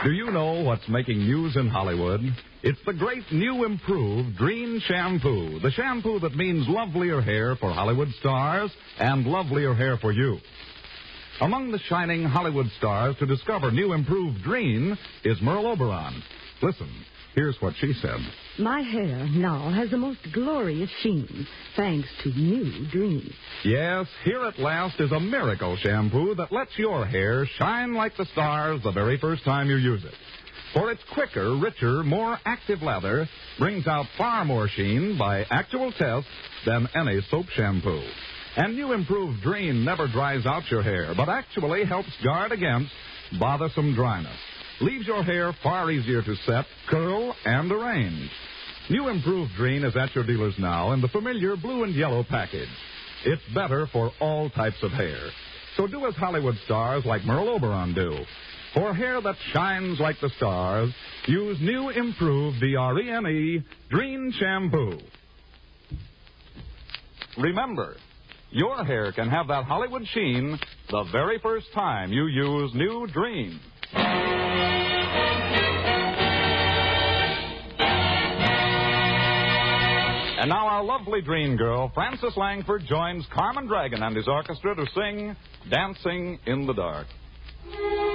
Do you know what's making news in Hollywood? It's the great new improved Drene shampoo. The shampoo that means lovelier hair for Hollywood stars and lovelier hair for you. Among the shining Hollywood stars to discover new improved Drene is Merle Oberon. Listen, here's what she said. My hair now has the most glorious sheen, thanks to new Drene. Yes, here at last is a miracle shampoo that lets your hair shine like the stars the very first time you use it. For its quicker, richer, more active lather brings out far more sheen by actual tests than any soap shampoo. And new improved Drene never dries out your hair, but actually helps guard against bothersome dryness. Leaves your hair far easier to set, curl, and arrange. New improved Drene is at your dealers now in the familiar blue and yellow package. It's better for all types of hair. So do as Hollywood stars like Merle Oberon do. For hair that shines like the stars, use new improved Drene Drene shampoo. Remember, your hair can have that Hollywood sheen the very first time you use new Drene. And now our lovely Drene girl, Frances Langford, joins Carmen Dragon and his orchestra to sing Dancing in the Dark.